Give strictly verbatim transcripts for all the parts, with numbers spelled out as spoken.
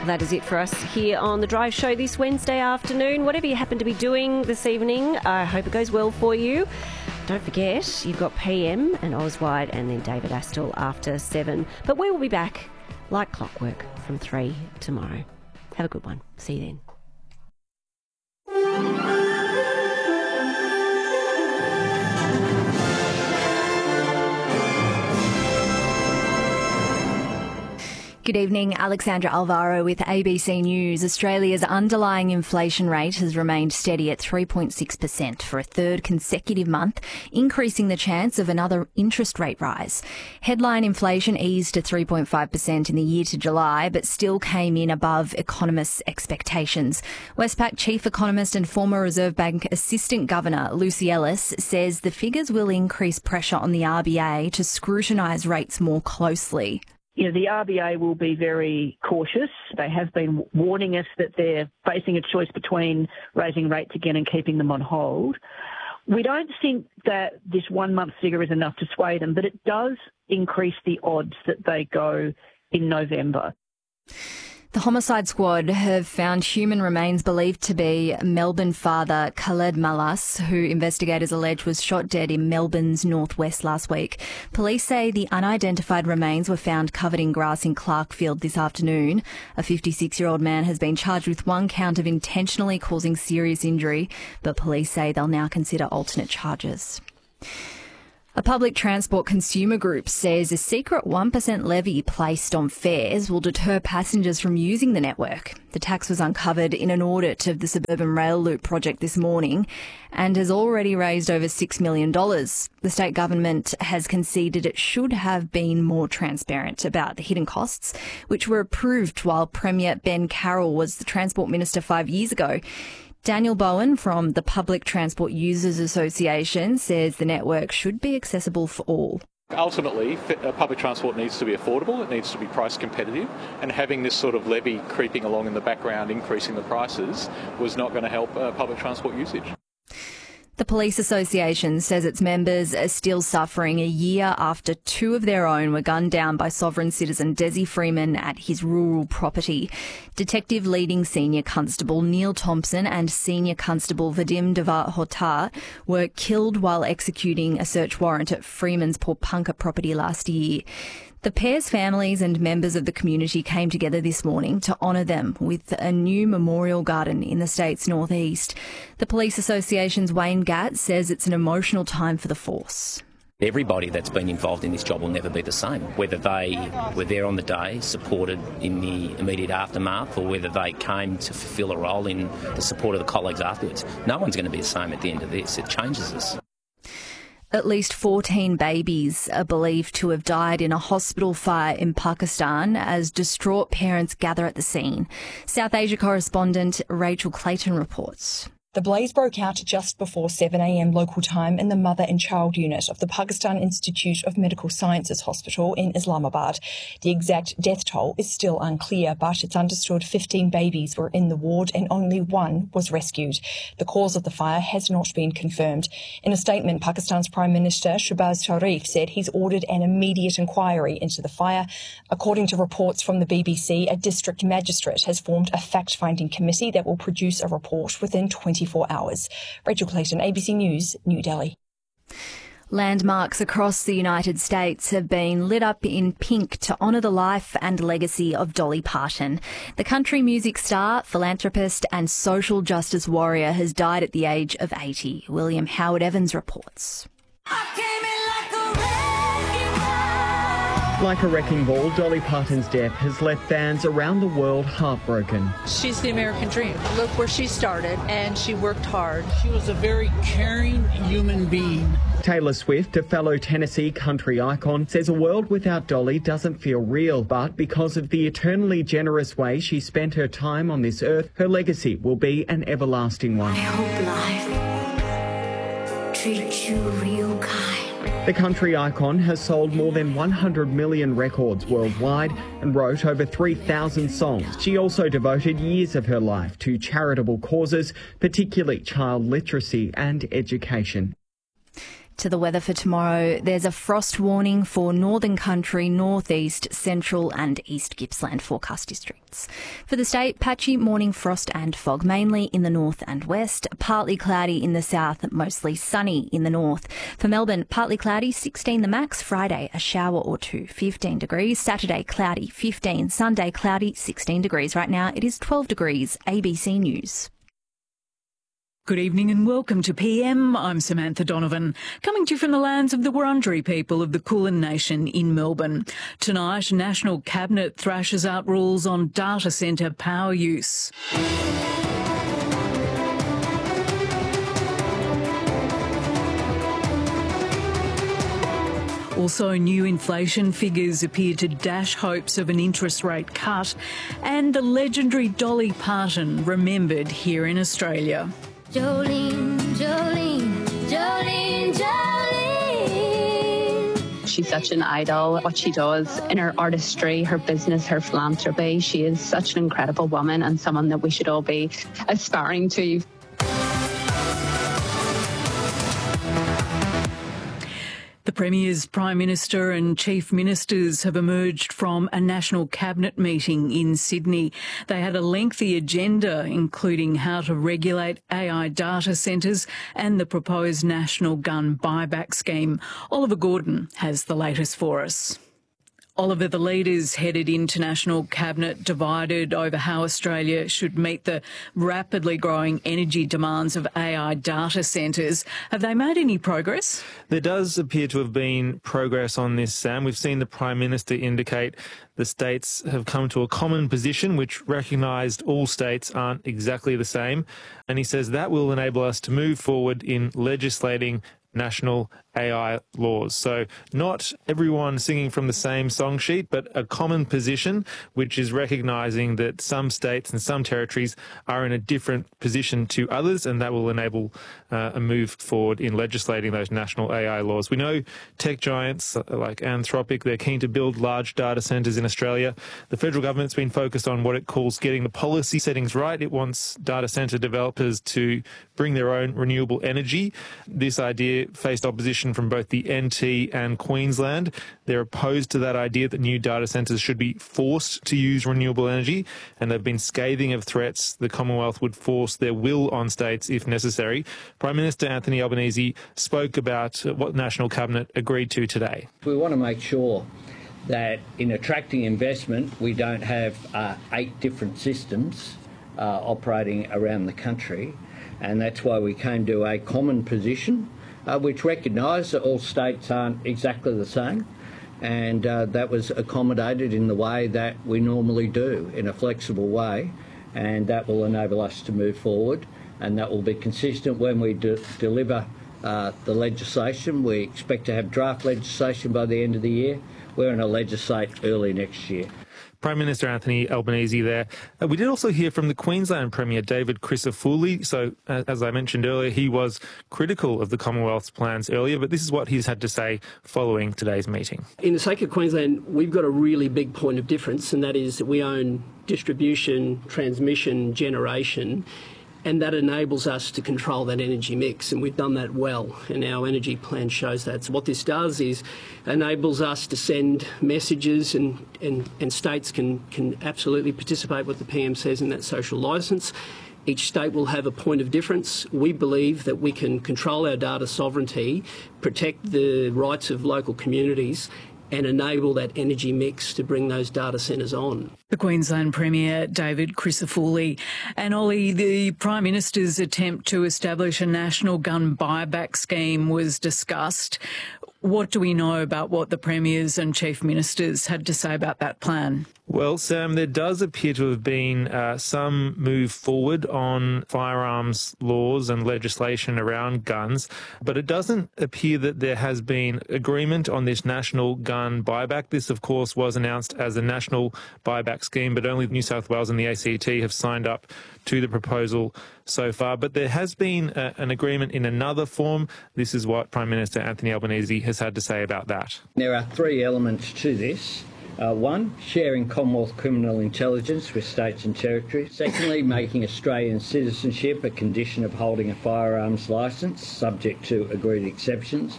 That is it for us here on The Drive Show this Wednesday afternoon. Whatever you happen to be doing this evening, I hope it goes well for you. Don't forget, you've got P M and Oswald and then David Astle after seven. But we will be back like clockwork from three tomorrow. Have a good one. See you then. Good evening, Alexandra Alvaro with A B C News. Australia's underlying inflation rate has remained steady at three point six percent for a third consecutive month, increasing the chance of another interest rate rise. Headline inflation eased to three point five percent in the year to July, but still came in above economists' expectations. Westpac Chief Economist and former Reserve Bank Assistant Governor Lucy Ellis says the figures will increase pressure on the R B A to scrutinise rates more closely. You know, the R B A will be very cautious. They have been warning us that they're facing a choice between raising rates again and keeping them on hold. We don't think that this one-month figure is enough to sway them, but it does increase the odds that they go in November. The Homicide Squad have found human remains believed to be Melbourne father Khaled Malas, who investigators allege was shot dead in Melbourne's northwest last week. Police say the unidentified remains were found covered in grass in Clarkfield this afternoon. A fifty-six-year-old man has been charged with one count of intentionally causing serious injury, but police say they'll now consider alternate charges. A public transport consumer group says a secret one percent levy placed on fares will deter passengers from using the network. The tax was uncovered in an audit of the Suburban Rail Loop project this morning and has already raised over six million dollars. The state government has conceded it should have been more transparent about the hidden costs, which were approved while Premier Ben Carroll was the Transport Minister five years ago. Daniel Bowen from the Public Transport Users Association says the network should be accessible for all. Ultimately, public transport needs to be affordable, it needs to be price competitive, and having this sort of levy creeping along in the background, increasing the prices, was not going to help uh, public transport usage. The Police Association says its members are still suffering a year after two of their own were gunned down by sovereign citizen Desi Freeman at his rural property. Detective leading Senior Constable Neil Thompson and Senior Constable Vadim Devar Hotar were killed while executing a search warrant at Freeman's Porpunka property last year. The pair's families and members of the community came together this morning to honour them with a new memorial garden in the state's northeast. The Police Association's Wayne Gatt says it's an emotional time for the force. Everybody that's been involved in this job will never be the same, whether they were there on the day, supported in the immediate aftermath, or whether they came to fulfil a role in the support of the colleagues afterwards. No one's going to be the same at the end of this. It changes us. At least fourteen babies are believed to have died in a hospital fire in Pakistan as distraught parents gather at the scene. South Asia correspondent Rachel Clayton reports. The blaze broke out just before seven a m local time in the mother and child unit of the Pakistan Institute of Medical Sciences Hospital in Islamabad. The exact death toll is still unclear, but it's understood fifteen babies were in the ward and only one was rescued. The cause of the fire has not been confirmed. In a statement, Pakistan's Prime Minister Shehbaz Sharif said he's ordered an immediate inquiry into the fire. According to reports from the B B C, a district magistrate has formed a fact-finding committee that will produce a report within twenty-four hours. Rachel Clayton, A B C News, New Delhi. Landmarks across the United States have been lit up in pink to honour the life and legacy of Dolly Parton. The country music star, philanthropist and social justice warrior has died at the age of eighty. William Howard Evans reports. Like a wrecking ball, Dolly Parton's death has left fans around the world heartbroken. She's the American dream. Look where she started, and she worked hard. She was a very caring human being. Taylor Swift, a fellow Tennessee country icon, says a world without Dolly doesn't feel real, but because of the eternally generous way she spent her time on this earth, her legacy will be an everlasting one. I hope life treats you real kind. The country icon has sold more than one hundred million records worldwide and wrote over three thousand songs. She also devoted years of her life to charitable causes, particularly child literacy and education. To the weather for tomorrow, there's a frost warning for Northern Country, Northeast, Central and East Gippsland forecast districts. For the state, patchy morning frost and fog, mainly in the north and west, partly cloudy in the south, mostly sunny in the north. For Melbourne, partly cloudy, sixteen the max. Friday, a shower or two, fifteen degrees. Saturday, cloudy, fifteen. Sunday, cloudy, sixteen degrees. Right now, it is twelve degrees. A B C News. Good evening and welcome to P M. I'm Samantha Donovan, coming to you from the lands of the Wurundjeri people of the Kulin Nation in Melbourne. Tonight, National Cabinet thrashes out rules on data centre power use. Also, new inflation figures appear to dash hopes of an interest rate cut, and the legendary Dolly Parton remembered here in Australia. Jolene, Jolene, Jolene, Jolene. She's such an idol. What she does in her artistry, her business, her philanthropy, she is such an incredible woman and someone that we should all be aspiring to. The Premier's Prime Minister and Chief Ministers have emerged from a National Cabinet meeting in Sydney. They had a lengthy agenda, including how to regulate A I data centres and the proposed national gun buyback scheme. Oliver Gordon has the latest for us. Oliver, the leaders headed into National Cabinet divided over how Australia should meet the rapidly growing energy demands of A I data centres. Have they made any progress? There does appear to have been progress on this, Sam. We've seen the Prime Minister indicate the states have come to a common position which recognised all states aren't exactly the same. And he says that will enable us to move forward in legislating national A I laws. So not everyone singing from the same song sheet, but a common position which is recognising that some states and some territories are in a different position to others, and that will enable uh, a move forward in legislating those national A I laws. We know tech giants like Anthropic, they're keen to build large data centres in Australia. The federal government's been focused on what it calls getting the policy settings right. It wants data centre developers to bring their own renewable energy. This idea faced opposition from both the N T and Queensland. They're opposed to that idea that new data centres should be forced to use renewable energy, and they've been scathing of threats the Commonwealth would force their will on states if necessary. Prime Minister Anthony Albanese spoke about what National Cabinet agreed to today. We want to make sure that in attracting investment, we don't have uh, eight different systems uh, operating around the country, and that's why we came to a common position Uh, which recognise that all states aren't exactly the same, and uh, that was accommodated in the way that we normally do, in a flexible way, and that will enable us to move forward, and that will be consistent when we de- deliver uh, the legislation. We expect to have draft legislation by the end of the year. We're going to legislate early next year. Prime Minister Anthony Albanese there. Uh, we did also hear from the Queensland Premier, David Crisafulli. So, uh, as I mentioned earlier, he was critical of the Commonwealth's plans earlier, but this is what he's had to say following today's meeting. In the sake of Queensland, we've got a really big point of difference, and that is that we own distribution, transmission, generation, and that enables us to control that energy mix, and we've done that well, and our energy plan shows that. So what this does is enables us to send messages, and, and, and states can, can absolutely participate what the P M says in that social licence. Each state will have a point of difference. We believe that we can control our data sovereignty, protect the rights of local communities, and enable that energy mix to bring those data centres on. The Queensland Premier, David Crisafulli. And Ollie, the Prime Minister's attempt to establish a national gun buyback scheme was discussed. What do we know about what the Premiers and Chief Ministers had to say about that plan? Well, Sam, there does appear to have been uh, some move forward on firearms laws and legislation around guns, but it doesn't appear that there has been agreement on this national gun buyback. This, of course, was announced as a national buyback scheme, but only New South Wales and the A C T have signed up to the proposal so far. But there has been a, an agreement in another form. This is what Prime Minister Anthony Albanese has had to say about that. There are three elements to this. Uh, one, sharing Commonwealth criminal intelligence with states and territories. Secondly, making Australian citizenship a condition of holding a firearms licence, subject to agreed exceptions.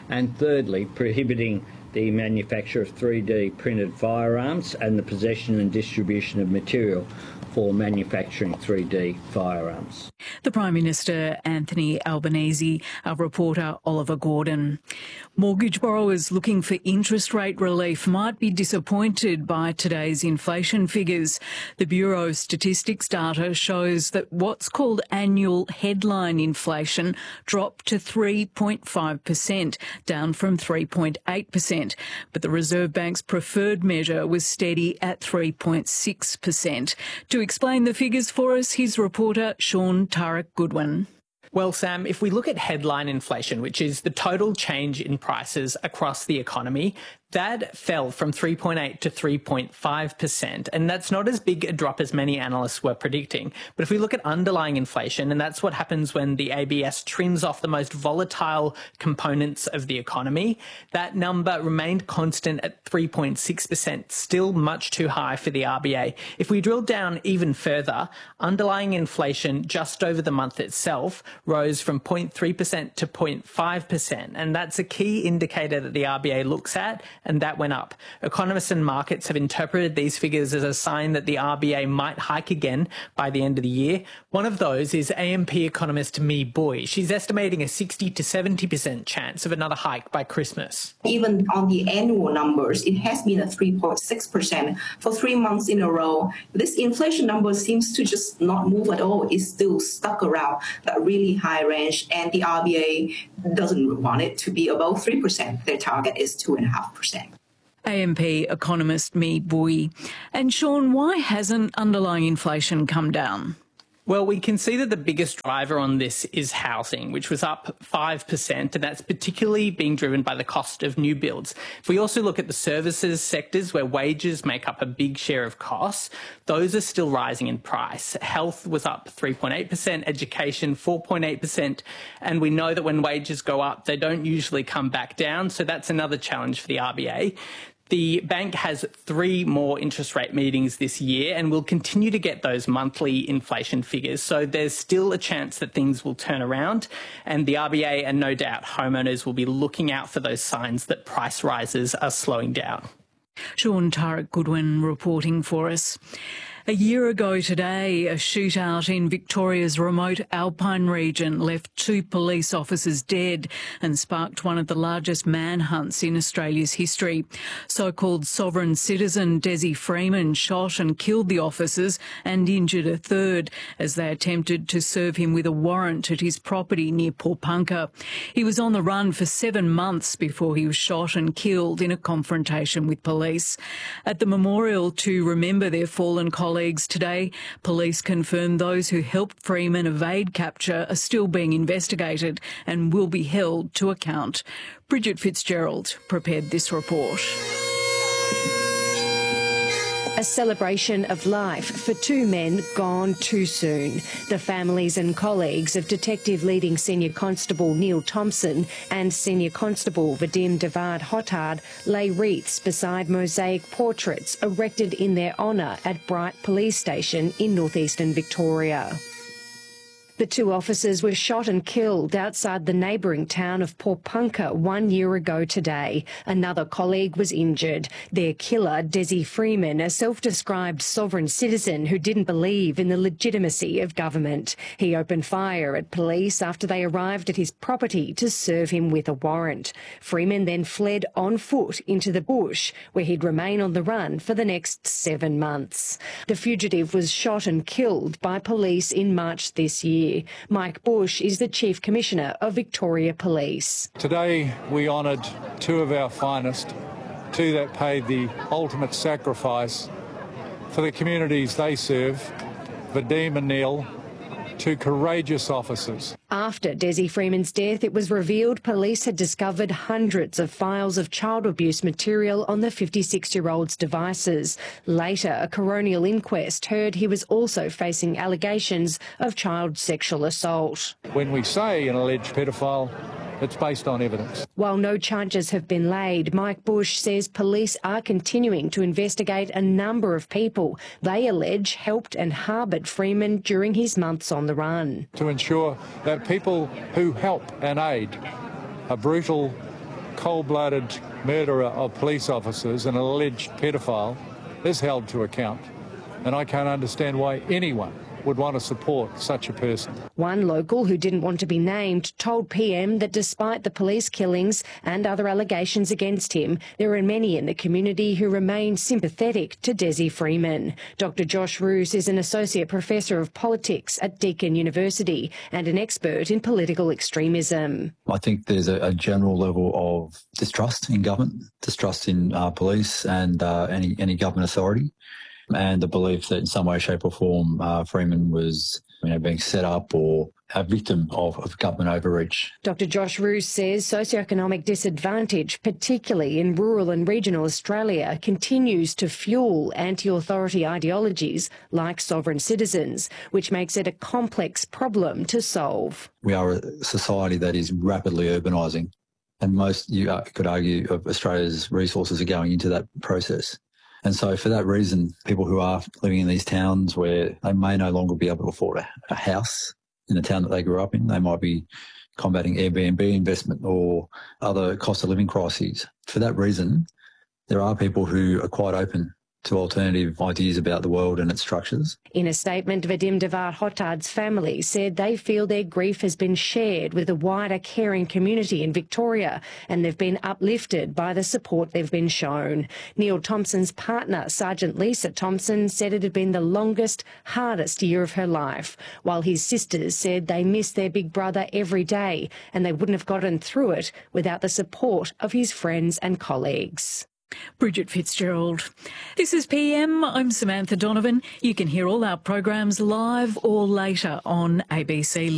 and thirdly, prohibiting the manufacture of three D printed firearms and the possession and distribution of material for manufacturing three D firearms. The Prime Minister, Anthony Albanese, our reporter, Oliver Gordon. Mortgage borrowers looking for interest rate relief might be disappointed by today's inflation figures. The Bureau of Statistics data shows that what's called annual headline inflation dropped to three point five percent, down from three point eight percent. But the Reserve Bank's preferred measure was steady at three point six percent. To explain the figures for us, here's reporter Sean Tarek Goodwin. Well, Sam, if we look at headline inflation, which is the total change in prices across the economy, that fell from three point eight to three point five percent, and that's not as big a drop as many analysts were predicting. But if we look at underlying inflation, and that's what happens when the A B S trims off the most volatile components of the economy, that number remained constant at three point six percent, still much too high for the R B A. If we drill down even further, underlying inflation just over the month itself rose from zero point three percent to zero point five percent, and that's a key indicator that the R B A looks at, and that went up. Economists and markets have interpreted these figures as a sign that the R B A might hike again by the end of the year. One of those is A M P economist Mi Bui. She's estimating a sixty to seventy percent chance of another hike by Christmas. Even on the annual numbers, it has been at three point six percent for three months in a row. This inflation number seems to just not move at all. It's still stuck around that really high range, and the R B A doesn't want it to be above three percent. Their target is two point five percent. A M P economist Mi Bui. And Sean, why hasn't underlying inflation come down? Well, we can see that the biggest driver on this is housing, which was up five percent, and that's particularly being driven by the cost of new builds. If we also look at the services sectors where wages make up a big share of costs, those are still rising in price. Health was up three point eight percent, education four point eight percent, and we know that when wages go up, they don't usually come back down, so that's another challenge for the R B A. The bank has three more interest rate meetings this year and will continue to get those monthly inflation figures. So there's still a chance that things will turn around, and the R B A and no doubt homeowners will be looking out for those signs that price rises are slowing down. Sean Tarek Goodwin reporting for us. A year ago today, a shootout in Victoria's remote Alpine region left two police officers dead and sparked one of the largest manhunts in Australia's history. So-called sovereign citizen Desi Freeman shot and killed the officers and injured a third as they attempted to serve him with a warrant at his property near Porepunkah. He was on the run for seven months before he was shot and killed in a confrontation with police. At the memorial to remember their fallen colleagues today, police confirmed those who helped Freeman evade capture are still being investigated and will be held to account. Bridget Fitzgerald prepared this report. A celebration of life for two men gone too soon. The families and colleagues of Detective Leading Senior Constable Neil Thompson and Senior Constable Vadim Devad Hotard lay wreaths beside mosaic portraits erected in their honour at Bright Police Station in northeastern Victoria. The two officers were shot and killed outside the neighbouring town of Porepunkah one year ago today. Another colleague was injured. Their killer, Desi Freeman, a self-described sovereign citizen who didn't believe in the legitimacy of government. He opened fire at police after they arrived at his property to serve him with a warrant. Freeman then fled on foot into the bush, where he'd remain on the run for the next seven months. The fugitive was shot and killed by police in March this year. Mike Bush is the Chief Commissioner of Victoria Police. Today we honoured two of our finest, two that paid the ultimate sacrifice for the communities they serve, Vadim and Neil, two courageous officers. After Desi Freeman's death, it was revealed police had discovered hundreds of files of child abuse material on the fifty-six-year-old's devices. Later, a coronial inquest heard he was also facing allegations of child sexual assault. When we say an alleged pedophile, it's based on evidence. While no charges have been laid, Mike Bush says police are continuing to investigate a number of people they allege helped and harboured Freeman during his months on the run. To ensure that people who help and aid a brutal cold-blooded murderer of police officers and an alleged pedophile is held to account. And I can't understand why anyone would want to support such a person. One local who didn't want to be named told P M that despite the police killings and other allegations against him, there are many in the community who remain sympathetic to Desi Freeman. Doctor Josh Roos is an Associate Professor of Politics at Deakin University and an expert in political extremism. I think there's a, a general level of distrust in government, distrust in uh, police and uh, any, any government authority, and the belief that in some way, shape or form, uh, Freeman was you know, being set up or a victim of, of government overreach. Doctor Josh Roos says socioeconomic disadvantage, particularly in rural and regional Australia, continues to fuel anti-authority ideologies like sovereign citizens, which makes it a complex problem to solve. We are a society that is rapidly urbanising, and most, you could argue, of Australia's resources are going into that process. And so for that reason, people who are living in these towns where they may no longer be able to afford a, a house in the town that they grew up in, they might be combating Airbnb investment or other cost of living crises. For that reason, there are people who are quite open to alternative ideas about the world and its structures. In a statement, Vadim Devar Hotard's family said they feel their grief has been shared with a wider caring community in Victoria and they've been uplifted by the support they've been shown. Neil Thompson's partner, Sergeant Lisa Thompson, said it had been the longest, hardest year of her life, while his sisters said they miss their big brother every day and they wouldn't have gotten through it without the support of his friends and colleagues. Bridget Fitzgerald. This is P M. I'm Samantha Donovan. You can hear all our programs live or later on A B C.